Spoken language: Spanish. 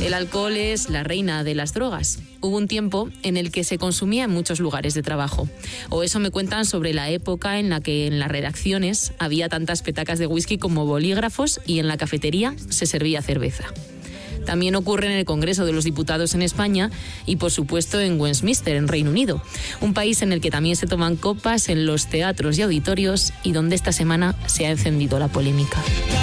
El alcohol es la reina de las drogas. Hubo un tiempo en el que se consumía en muchos lugares de trabajo. O eso me cuentan sobre la época en la que en las redacciones había tantas petacas de whisky como bolígrafos y en la cafetería se servía cerveza. También ocurre en el Congreso de los Diputados en España y, por supuesto, en Westminster, en Reino Unido. Un país en el que también se toman copas en los teatros y auditorios y donde esta semana se ha encendido la polémica.